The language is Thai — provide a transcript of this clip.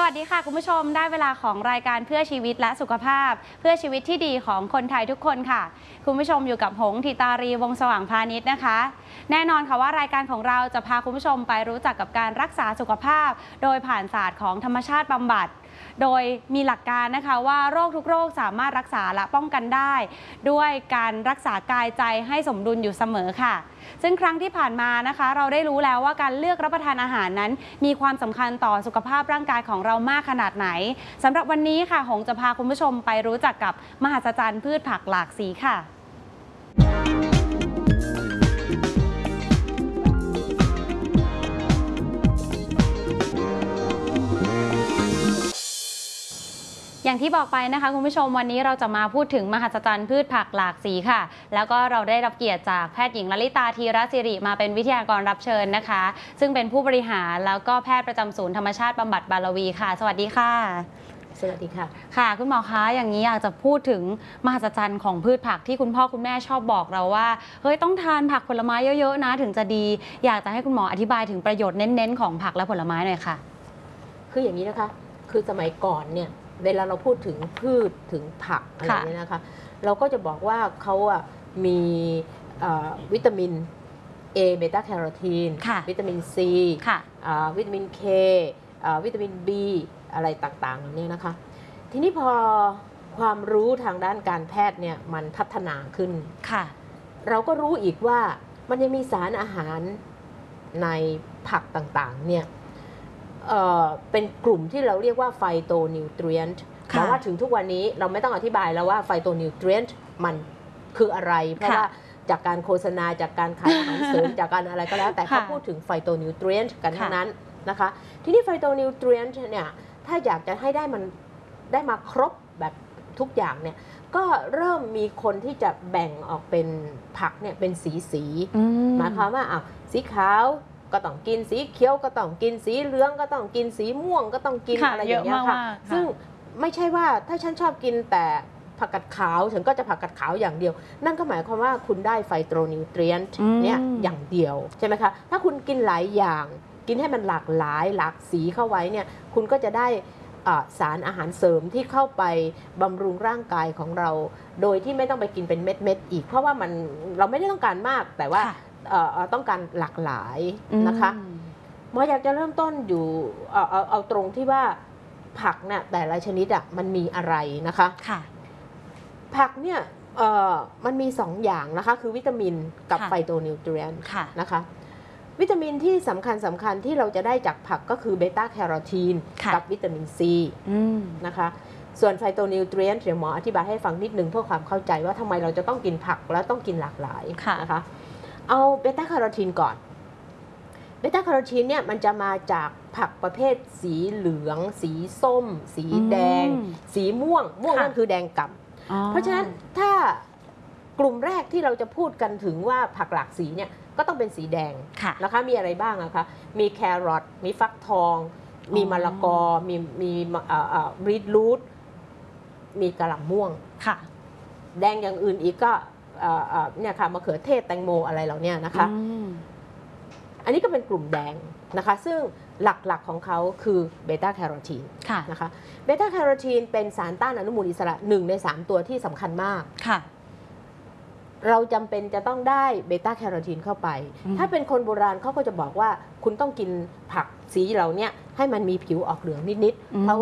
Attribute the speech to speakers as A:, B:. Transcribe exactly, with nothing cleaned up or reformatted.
A: วัสดีค่ะคุณผู้ชมได้เวลาของรายการเพื่อชีวิตและสุขภาพเพื่อชีวิตที่ดีของคนไทยทุกคนค่ะคุณผู้ชมอยู่กับหงส์ธิตารีวงศ์สว่างพาณิชย์นะคะแน่นอนค่ะว่ารายการของเราจะพาคุณผู้ชมไปรู้จักกับการรักษาสุขภาพโดยผ่านศาสตร์ของธรรมชาติบำบัดโดยมีหลักการนะคะว่าโรคทุกโรคสามารถรักษาและป้องกันได้ด้วยการรักษากายใจให้สมดุลอยู่เสมอค่ะซึ่งครั้งที่ผ่านมานะคะเราได้รู้แล้วว่าการเลือกรับประทานอาหารนั้นมีความสำคัญต่อสุขภาพร่างกายของเรามากขนาดไหนสำหรับวันนี้ค่ะหงจะพาคุณผู้ชมไปรู้จักกับมหัศจรรย์พืชผักหลากสีค่ะอย่างที่บอกไปนะคะคุณผู้ชมวันนี้เราจะมาพูดถึงมหัศจรรย์พืชผักหลากสีค่ะแล้วก็เราได้รับเกียรติจากแพทย์หญิงลลิตาธีรศิริมาเป็นวิทยากรรับเชิญนะคะซึ่งเป็นผู้บริหารแล้วก็แพทย์ประจำศูนย์ธรรมชาติบำบัดบารวีค่ะสวัสดีค่ะ
B: สวัสดีค่ะ
A: ค่ะคุณหมอคะอย่างนี้อยากจะพูดถึงมหัศจรรย์ของพืชผักที่คุณพ่อคุณแม่ชอบบอกเราว่าเฮ้ยต้องทานผักผลไม้เยอะๆนะถึงจะดีอยากจะให้คุณหมออธิบายถึงประโยชน์เน้นๆของผักและผลไม้หน่อยค่ะ
B: คืออย่างนี้นะคะคือสมัยก่อนเนี่ยเวลาเราพูดถึงพืชถึงผักอะไรเนี่ยนะคะเราก็จะบอกว่าเขาอะมีวิตามิน A เบต้าแคโรทีนวิตามิน C วิตามิน K วิตามิน B อะไรต่างๆเนี่ยนะคะทีนี้พอความรู้ทางด้านการแพทย์เนี่ยมันพัฒนาขึ้นเราก็รู้อีกว่ามันยังมีสารอาหารในผักต่างๆเนี่ยเอ่อเป็นกลุ่มที่เราเรียกว่าไฟโตนิวทรียนต์แต่ว่าถึงทุกวันนี้เราไม่ต้องอธิบายแล้วว่าไฟโตนิวทรียนต์มันคืออะไรเพราะว่าจากการโฆษณาจากการขายอาหารเสริมจากการอะไรก็แล้วแต่เขาพูดถึงไฟโตนิวทรียนต์กันทั้งนั้นนะคะทีนี้ไฟโตนิวทรียนต์เนี่ยถ้าอยากจะให้ได้มันได้มาครบแบบทุกอย่างเนี่ยก็เริ่มมีคนที่จะแบ่งออกเป็นผักเนี่ยเป็นสีสีหมายความว่าอ้าวสีขาวก็ต้องกินสีเขียวก็ต้องกินสีเหลืองก็ต้องกินสีม่วงก็ต้องกินอะไรอย่างเงี้ยค่ะซึ่งไม่ใช่ว่าถ้าฉันชอบกินแต่ผักกาดขาวฉันก็จะผักกาดขาวอย่างเดียวนั่นก็หมายความว่าคุณได้ไฟโตนิวทรียนต์เนี่ยอย่างเดียวใช่ไหมคะถ้าคุณกินหลายอย่างกินให้มันหลากหลายหลากสีเข้าไว้เนี่ยคุณก็จะได้สารอาหารเสริมที่เข้าไปบำรุงร่างกายของเราโดยที่ไม่ต้องไปกินเป็นเม็ดๆอีกเพราะว่ามันเราไม่ได้ต้องการมากแต่ว่าต้องการหลากหลายนะคะหมออยากจะเริ่มต้นอยู่เอาเอาเอาตรงที่ว่าผักเนี่ยแต่ละชนิดอ่ะมันมีอะไรนะคะผักเนี่ยมันมีสองอย่างนะคะคือวิตามินกับไฟโตนิวทรียนต์นะคะวิตามินที่สำคัญสำคัญที่เราจะได้จากผักก็คือเบต้าแคโรทีนกับวิตามินซีนะคะส่วนไฟโตนิวทรียนต์เดี๋ยวหมออธิบายให้ฟังนิดนึงเพื่อความเข้าใจว่าทำไมเราจะต้องกินผักแล้วต้องกินหลากหลายนะคะเอาเบต้าแคโรทีนก่อนเบต้าแคโรทีนเนี่ยมันจะมาจากผักประเภทสีเหลืองสีส้มสีแดงสีม่วงม่วงนั่นคือแดงก่ำเพราะฉะนั้นถ้ากลุ่มแรกที่เราจะพูดกันถึงว่าผักหลากสีเนี่ยก็ต้องเป็นสีแดงนะคะมีอะไรบ้างอะคะมีแครอทมีฟักทองมีมะละกอมีมีบรีทรูทมีกะหล่ำม่วงแดงอย่างอื่นอีกก็เนี่ยค่ะมะเขือเทศแตงโมอะไรเหล่านี้นะคะอันนี้ก็เป็นกลุ่มแดงนะคะซึ่งหลักๆของเขาคือเบต้าแคโรทีนนะคะเบต้าแคโรทีนเป็นสารต้านอนุมูลอิสระหนึ่งในสามตัวที่สำคัญมากเราจำเป็นจะต้องได้เบต้าแคโรทีนเข้าไปถ้าเป็นคนโบราณเขาก็จะบอกว่าคุณต้องกินผักสีเหล่านี้ให้มันมีผิวออกเหลืองนิดๆเพราะ